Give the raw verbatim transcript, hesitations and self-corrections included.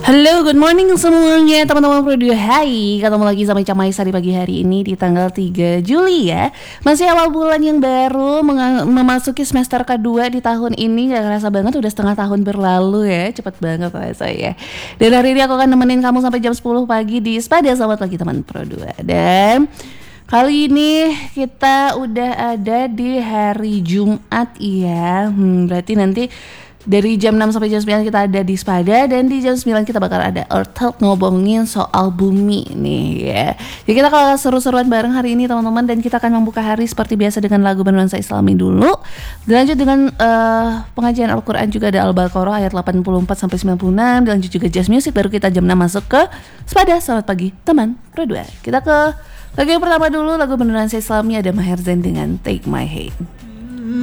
Halo, good morning semuanya teman-teman Pro dua. Hai, ketemu lagi sama Ica Maisa di pagi hari ini di tanggal tiga Juli ya. Masih awal bulan yang baru, menga- memasuki semester kedua di tahun ini. Gak kerasa banget udah setengah tahun berlalu ya. Cepet banget rasa ya. Dan hari ini aku akan nemenin kamu sampai jam sepuluh pagi di Spada. Selamat pagi teman Pro dua. Dan kali ini kita udah ada di hari Jumat ya. Hmm, berarti nanti dari jam enam sampai jam sembilan kita ada di Spada, dan di jam sembilan kita bakal ada Earth Talk ngomongin soal bumi nih ya. Jadi kita kalau seru-seruan bareng hari ini teman-teman, dan kita akan membuka hari seperti biasa dengan lagu bernuansa Islami dulu. Dilanjut dengan uh, pengajian Al-Quran, juga ada Al-Baqarah ayat delapan puluh empat sampai sembilan puluh enam. Dilanjut juga jazz music, baru kita jam enam masuk ke Spada. Selamat pagi teman Pro dua. Kita ke lagu yang pertama dulu, lagu bernuansa Islami, ada Maher Zain dengan Take My Hand.